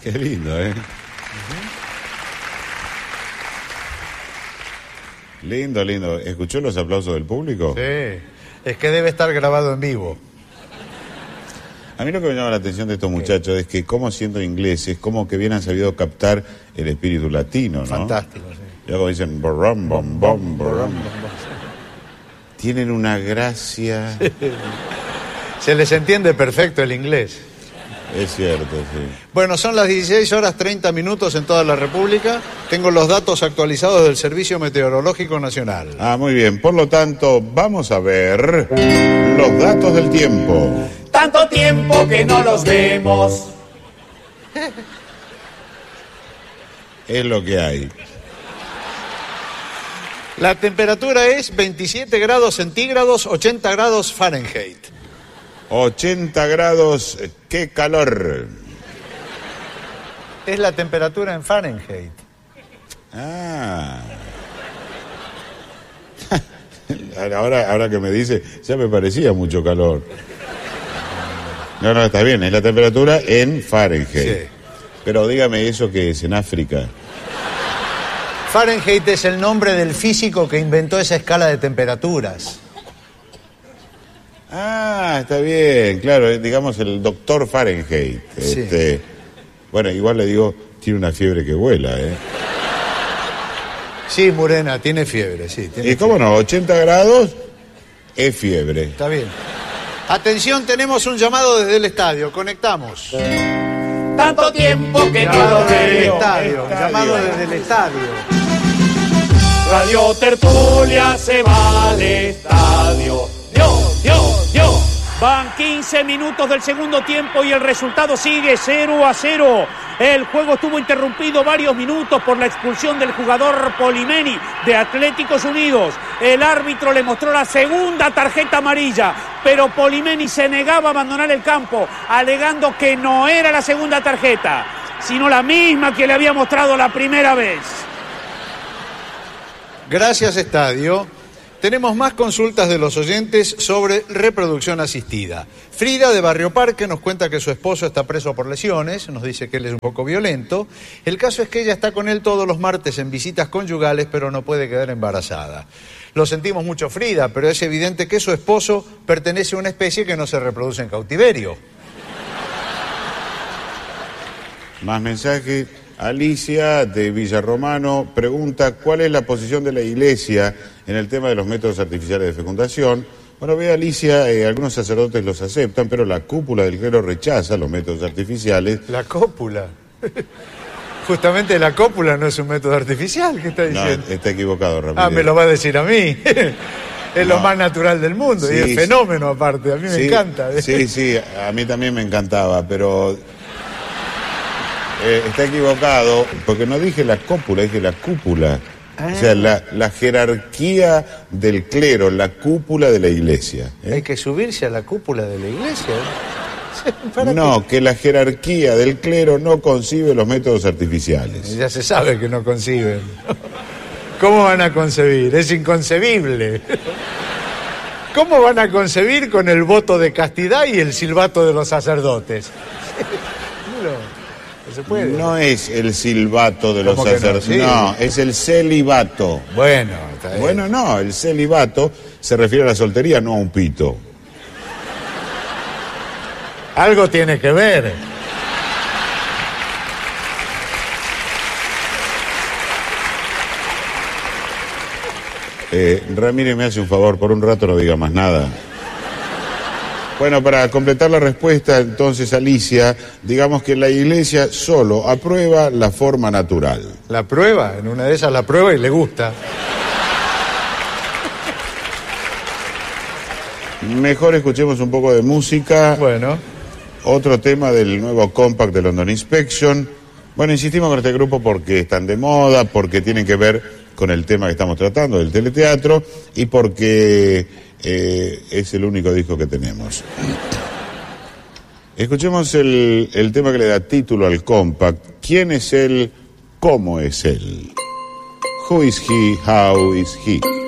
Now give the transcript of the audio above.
Qué lindo, ¿eh? Lindo, lindo. ¿Escuchó los aplausos del público? Sí, es que debe estar grabado en vivo. A mí lo que me llama la atención de estos muchachos es que, como siendo ingleses, como que bien han sabido captar el espíritu latino, ¿no? Fantástico, sí. Y luego dicen, borrom, bom, bom, borrom. Tienen una gracia. Se les entiende perfecto el inglés. Es cierto, sí. Bueno, son las 16:30 en toda la República. Tengo los datos actualizados del Servicio Meteorológico Nacional. Ah, muy bien. Por lo tanto, vamos a ver los datos del tiempo. Tanto tiempo que no los vemos. Es lo que hay. La temperatura es 27 grados centígrados, 80 grados Fahrenheit. 80 grados, qué calor. Es la temperatura en Fahrenheit. Ah. Ahora que me dice, ya me parecía mucho calor. No, está bien, es la temperatura en Fahrenheit. Sí. Pero dígame, ¿eso qué es en África? Fahrenheit es el nombre del físico que inventó esa escala de temperaturas. Ah, está bien, claro, digamos el doctor Fahrenheit. Sí. Bueno, igual le digo, tiene una fiebre que vuela, ¿eh? Sí, Murena, tiene fiebre, sí. ¿Y cómo no? 80 grados es fiebre. Está bien. Atención, tenemos un llamado desde el estadio. Conectamos. Tanto tiempo que no Llamado los desde el veo. estadio. Llamado desde el estadio. Radio Tertulia se va al estadio. Dios. Van 15 minutos del segundo tiempo y el resultado sigue 0-0. El juego estuvo interrumpido varios minutos por la expulsión del jugador Polimeni de Atléticos Unidos. El árbitro le mostró la segunda tarjeta amarilla, pero Polimeni se negaba a abandonar el campo, alegando que no era la segunda tarjeta, sino la misma que le había mostrado la primera vez. Gracias, estadio. Tenemos más consultas de los oyentes sobre reproducción asistida. Frida, de Barrio Parque, nos cuenta que su esposo está preso por lesiones, nos dice que él es un poco violento. El caso es que ella está con él todos los martes en visitas conyugales, pero no puede quedar embarazada. Lo sentimos mucho, Frida, pero es evidente que su esposo pertenece a una especie que no se reproduce en cautiverio. Más mensajes. Alicia, de Villarromano, pregunta cuál es la posición de la Iglesia en el tema de los métodos artificiales de fecundación. Bueno, ve, Alicia, algunos sacerdotes los aceptan, pero la cúpula del clero rechaza los métodos artificiales. La cópula. Justamente la cópula no es un método artificial, ¿qué está diciendo? No, está equivocado, Ramírez. Ah, me lo va a decir a mí. Es lo más natural del mundo, Sí, y es fenómeno aparte, a mí me encanta. Sí, a mí también me encantaba, pero está equivocado, porque no dije la cópula, dije la cúpula. O sea, la jerarquía del clero, la cúpula de la Iglesia. Hay que subirse a la cúpula de la Iglesia. No, que la jerarquía del clero no concibe los métodos artificiales. Ya se sabe que no conciben. ¿Cómo van a concebir? Es inconcebible. ¿Cómo van a concebir con el voto de castidad y el silbato de los sacerdotes? No se puede. No es el silbato de los ¿Cómo que no? sacerdotes, Sí. no, es el celibato. Bueno, está bien. Bueno, no, el celibato se refiere a la soltería, no a un pito. Algo tiene que ver. Ramírez, me hace un favor, por un rato no diga más nada. Bueno, para completar la respuesta, entonces, Alicia, digamos que la Iglesia solo aprueba la forma natural. La prueba, en una de esas la prueba y le gusta. Mejor escuchemos un poco de música. Bueno. Otro tema del nuevo compact de London Inspection. Bueno, insistimos con este grupo porque están de moda, porque tienen que ver con el tema que estamos tratando, del teleteatro, y porque es el único disco que tenemos. Escuchemos el tema que le da título al compact. ¿Quién es él? ¿Cómo es él? Who is he? How is he?